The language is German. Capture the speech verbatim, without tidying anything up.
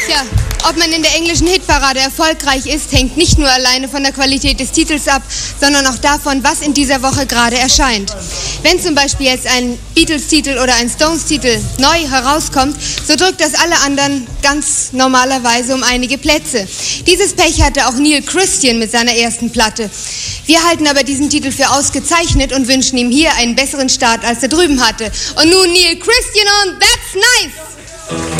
Tja, ob man in der englischen Hitparade erfolgreich ist, hängt nicht nur alleine von der Qualität des Titels ab, sondern auch davon, was in dieser Woche gerade erscheint. Wenn zum Beispiel jetzt ein Beatles-Titel oder ein Stones-Titel neu herauskommt, so drückt das alle anderen ganz normalerweise um einige Plätze. Dieses Pech hatte auch Neil Christian mit seiner ersten Platte. Wir halten aber diesen Titel für ausgezeichnet und wünschen ihm hier einen besseren Start, als er drüben hatte. Und nun Neil Christian und That's Nice!